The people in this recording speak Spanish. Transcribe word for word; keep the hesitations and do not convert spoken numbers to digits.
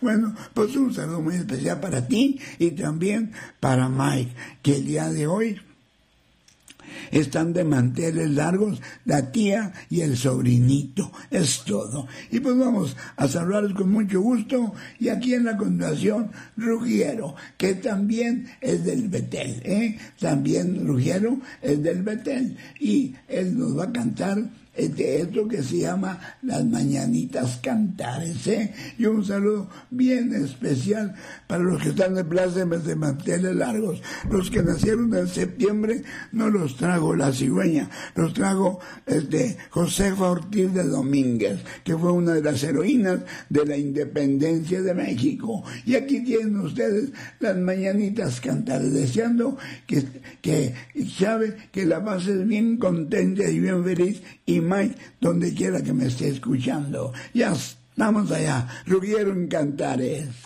Bueno, pues un saludo muy especial para ti y también para Mike, que el día de hoy están de manteles largos la tía y el sobrinito, es todo. Y pues vamos a saludarles con mucho gusto, y aquí en la continuación Ruggiero, que también es del Betel, ¿eh? También Ruggiero es del Betel, y él nos va a cantar de esto que se llama Las Mañanitas Cantares, ¿eh? Y un saludo bien especial para los que están de plácemes de manteles largos. Los que nacieron en septiembre no los trago la cigüeña, los trago este, Josefa Ortiz de Domínguez, que fue una de las heroínas de la independencia de México. Y aquí tienen ustedes Las Mañanitas Cantares, deseando que, que sabe que la pases bien contenta y bien feliz, y Mike, donde quiera que me esté escuchando. Ya estamos allá, Ruggiero en Cantares.